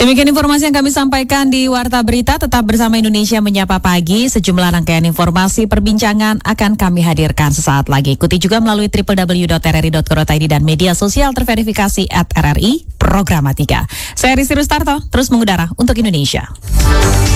Demikian informasi yang kami sampaikan di Warta Berita. Tetap bersama Indonesia Menyapa Pagi. Sejumlah rangkaian informasi perbincangan akan kami hadirkan sesaat lagi. Ikuti juga melalui www.rri.co.id dan media sosial terverifikasi @RRI Programa 3. Saya Rizky Rustarto, terus mengudara untuk Indonesia.